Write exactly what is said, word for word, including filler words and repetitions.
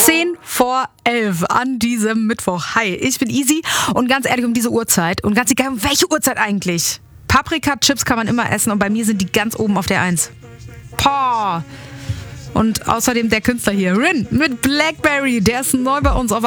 zehn vor elf an diesem Mittwoch. Hi, ich bin Easy und ganz ehrlich, um diese Uhrzeit und ganz egal, um welche Uhrzeit eigentlich. Paprika-Chips kann man immer essen und bei mir sind die ganz oben auf der eins. Pah! Und außerdem der Künstler hier, Rin mit Blackberry, der ist neu bei uns auf